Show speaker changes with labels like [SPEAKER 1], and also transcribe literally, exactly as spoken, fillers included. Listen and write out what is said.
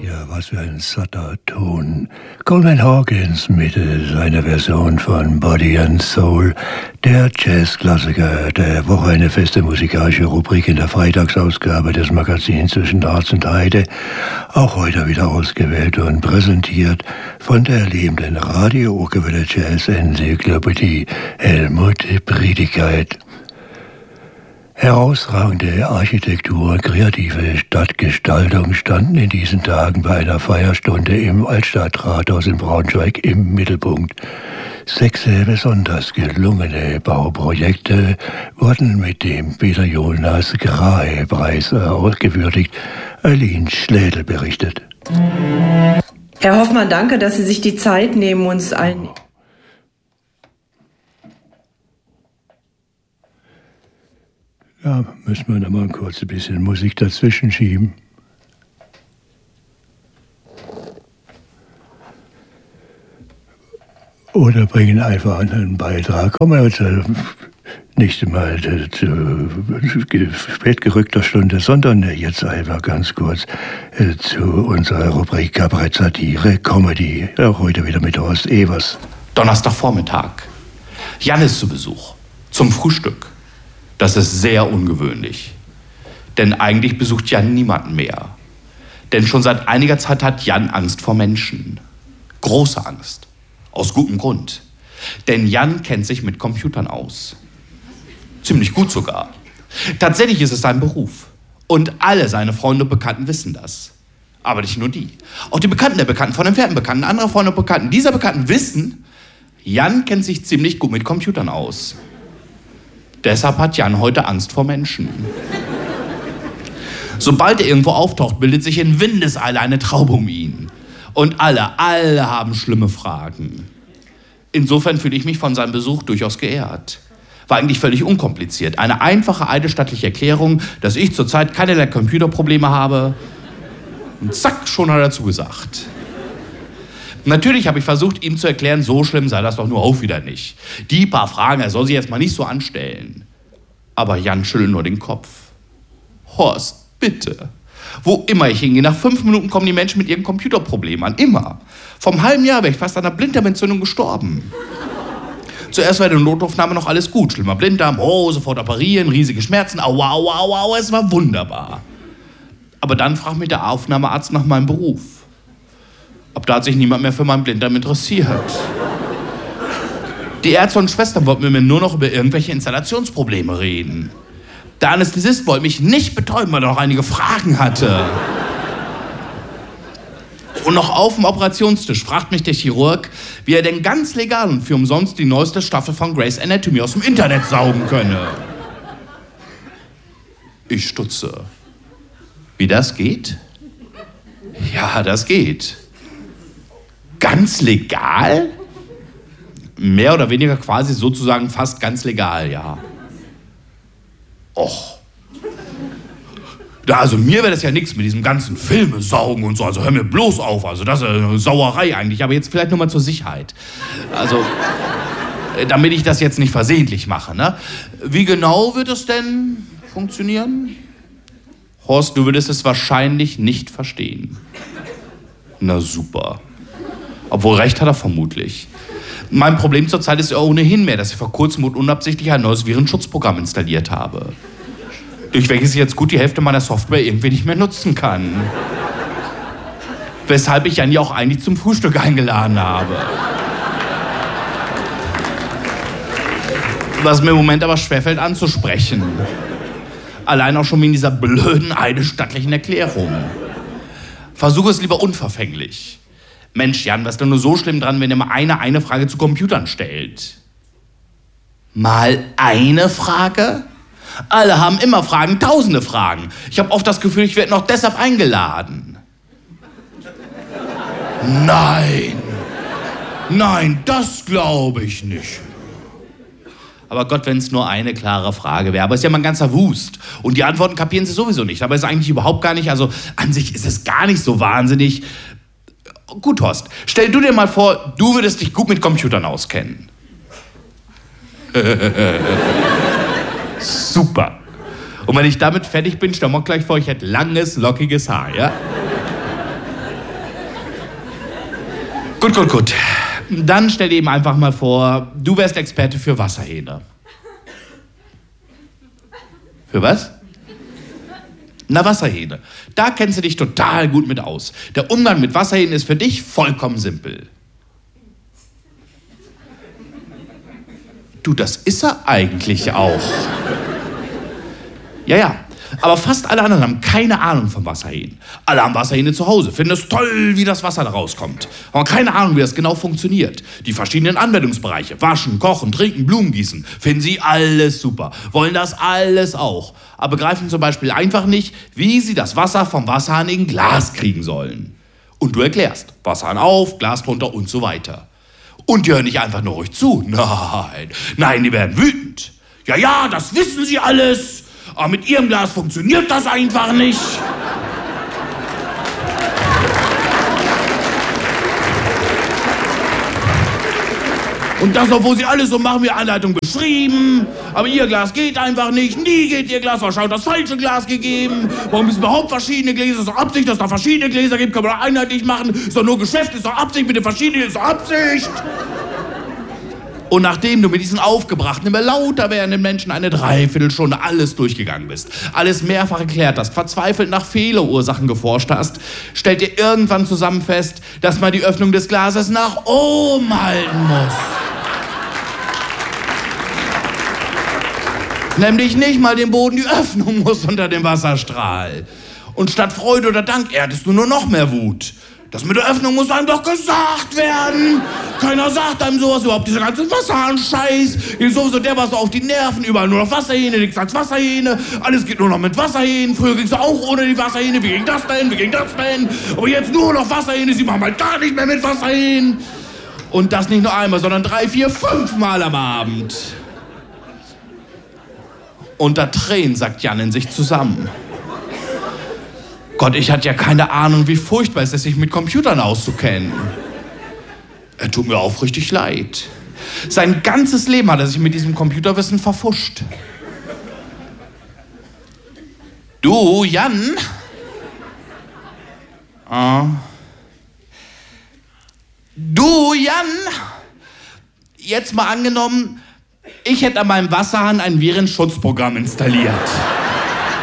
[SPEAKER 1] Ja, was für ein satter Ton. Coleman Hawkins mit seiner Version von Body and Soul, der Jazzklassiker der Woche, eine feste musikalische Rubrik in der Freitagsausgabe des Magazins Zwischen Harz und Heide, auch heute wieder ausgewählt und präsentiert von der lebenden Radio-Urgewelle Jazz-Enzyklopädie Helmut Briedigkeit. Herausragende Architektur, kreative Stadtgestaltung standen in diesen Tagen bei einer Feierstunde im Altstadtrathaus in Braunschweig im Mittelpunkt. Sechs besonders gelungene Bauprojekte wurden mit dem Peter Jonas Grahe-Preis ausgewürdigt. Eileen Schlädel berichtet.
[SPEAKER 2] Herr Hoffmann, danke, dass Sie sich die Zeit nehmen, uns ein...
[SPEAKER 1] Ja, müssen wir noch mal kurz ein bisschen Musik dazwischen schieben. Oder bringen einfach einen Beitrag. Kommen wir jetzt äh, nicht mal äh, zu spätgerückter Stunde, sondern äh, jetzt einfach ganz kurz äh, zu unserer Rubrik Kabarett, Satire, Comedy. Auch heute wieder mit Horst Evers.
[SPEAKER 3] Donnerstagvormittag. Jan ist zu Besuch. Zum Frühstück. Das ist sehr ungewöhnlich. Denn eigentlich besucht Jan niemanden mehr. Denn schon seit einiger Zeit hat Jan Angst vor Menschen. Große Angst. Aus gutem Grund. Denn Jan kennt sich mit Computern aus. Ziemlich gut sogar. Tatsächlich ist es sein Beruf. Und alle seine Freunde und Bekannten wissen das. Aber nicht nur die. Auch die Bekannten der Bekannten von entfernten Bekannten, andere Freunde und Bekannten dieser Bekannten wissen, Jan kennt sich ziemlich gut mit Computern aus. Deshalb hat Jan heute Angst vor Menschen. Sobald er irgendwo auftaucht, bildet sich in Windeseile eine Traube um ihn. Und alle, alle haben schlimme Fragen. Insofern fühle ich mich von seinem Besuch durchaus geehrt. War eigentlich völlig unkompliziert. Eine einfache eidesstattliche Erklärung, dass ich zurzeit keinerlei Computerprobleme habe. Und zack, schon hat er zugesagt. Natürlich habe ich versucht, ihm zu erklären, so schlimm sei das doch nur auch wieder nicht. Die paar Fragen, er soll sich jetzt mal nicht so anstellen. Aber Jan schüttelt nur den Kopf. Horst, bitte. Wo immer ich hingehe, nach fünf Minuten kommen die Menschen mit ihren Computerproblemen an. Immer. Vom halben Jahr wäre ich fast an einer Blinddarmentzündung gestorben. Zuerst war in der Notaufnahme noch alles gut. Schlimmer Blinddarm, oh, sofort operieren, riesige Schmerzen, aua, aua, aua, aua, es war wunderbar. Aber dann fragt mich der Aufnahmearzt nach meinem Beruf. Ab da hat sich niemand mehr für meinen Blinddarm interessiert. Die Ärzte und Schwestern wollten mit mir nur noch über irgendwelche Installationsprobleme reden. Der Anästhesist wollte mich nicht betäuben, weil er noch einige Fragen hatte. Und noch auf dem Operationstisch fragt mich der Chirurg, wie er denn ganz legal und für umsonst die neueste Staffel von Grey's Anatomy aus dem Internet saugen könne. Ich stutze. Wie das geht? Ja, das geht. Ganz legal? Mehr oder weniger quasi sozusagen fast ganz legal, ja. Och. Ja, also mir wäre das ja nichts mit diesem ganzen Filme saugen und so. Also hör mir bloß auf. Also das ist eine Sauerei eigentlich. Aber jetzt vielleicht nur mal zur Sicherheit. Also, damit ich das jetzt nicht versehentlich mache, ne? Wie genau wird es denn funktionieren? Horst, du würdest es wahrscheinlich nicht verstehen. Na super. Obwohl, recht hat er vermutlich. Mein Problem zurzeit ist ja ohnehin mehr, dass ich vor kurzem und unabsichtlich ein neues Virenschutzprogramm installiert habe. Durch welches ich jetzt gut die Hälfte meiner Software irgendwie nicht mehr nutzen kann. Weshalb ich Jan ja auch eigentlich zum Frühstück eingeladen habe. Was mir im Moment aber schwerfällt anzusprechen. Allein auch schon wegen dieser blöden, eidesstattlichen Erklärung. Versuche es lieber unverfänglich. Mensch, Jan, was ist denn nur so schlimm dran, wenn ihr mal eine, eine Frage zu Computern stellt? Mal eine Frage? Alle haben immer Fragen, tausende Fragen. Ich habe oft das Gefühl, ich werde noch deshalb eingeladen. Nein. Nein, das glaube ich nicht. Aber Gott, wenn es nur eine klare Frage wäre. Aber es ist ja mal ein ganzer Wust. Und die Antworten kapieren sie sowieso nicht. Aber es ist eigentlich überhaupt gar nicht, also an sich ist es gar nicht so wahnsinnig. Gut, Horst, stell du dir mal vor, du würdest dich gut mit Computern auskennen. Super. Und wenn ich damit fertig bin, stell mir gleich vor, ich hätte langes, lockiges Haar, ja? Gut, gut, gut. Dann stell dir eben einfach mal vor, du wärst Experte für Wasserhähne. Für was? Na, Wasserhähne. Da kennst du dich total gut mit aus. Der Umgang mit Wasserhähnen ist für dich vollkommen simpel. Du, das ist er eigentlich auch. Ja, ja. Aber fast alle anderen haben keine Ahnung von Wasserhähnen. Alle haben Wasserhähne zu Hause, finden es toll, wie das Wasser da rauskommt. Aber keine Ahnung, wie das genau funktioniert. Die verschiedenen Anwendungsbereiche, waschen, kochen, trinken, Blumen gießen, finden sie alles super. Wollen das alles auch. Aber begreifen zum Beispiel einfach nicht, wie sie das Wasser vom Wasserhahn in Glas kriegen sollen. Und du erklärst, Wasserhahn auf, Glas drunter und so weiter. Und die hören nicht einfach nur ruhig zu. Nein, nein, die werden wütend. Ja, ja, das wissen sie alles. Aber mit ihrem Glas funktioniert das einfach nicht. Und das, obwohl sie alles so machen, wie Anleitung beschrieben. Aber ihr Glas geht einfach nicht. Nie geht ihr Glas. Wahrscheinlich das falsche Glas gegeben. Warum ist überhaupt verschiedene Gläser? Ist doch Absicht, dass es da verschiedene Gläser gibt. Kann man doch einheitlich machen. Ist doch nur Geschäft. Ist doch Absicht mit den verschiedenen. Ist doch Absicht. Und nachdem du mit diesen aufgebrachten, immer lauter werdenden Menschen eine Dreiviertelstunde alles durchgegangen bist, alles mehrfach erklärt hast, verzweifelt nach Fehlerursachen geforscht hast, stellt ihr irgendwann zusammen fest, dass man die Öffnung des Glases nach oben halten muss. Nämlich nicht mal den Boden, die Öffnung muss unter dem Wasserstrahl. Und statt Freude oder Dank erdest du nur noch mehr Wut. Das mit der Öffnung muss einem doch gesagt werden. Keiner sagt einem sowas, überhaupt dieser ganze Wasserhahn-Scheiß. Geht sowieso der was auf die Nerven, überall nur noch Wasserhähne, nichts als Wasserhähne. Alles geht nur noch mit Wasserhähnen. Früher ging es auch ohne die Wasserhähne. Wie ging das denn? Wie ging das denn? Aber jetzt nur noch Wasserhähne. Sie machen halt gar nicht mehr mit Wasserhähnen. Und das nicht nur einmal, sondern drei, vier, fünf Mal am Abend. Unter Tränen sackt Jan in sich zusammen. Gott, ich hatte ja keine Ahnung, wie furchtbar es ist, sich mit Computern auszukennen. Er tut mir aufrichtig leid. Sein ganzes Leben hat er sich mit diesem Computerwissen verfuscht. Du, Jan? Oh. Du, Jan? Jetzt mal angenommen, ich hätte an meinem Wasserhahn ein Virenschutzprogramm installiert.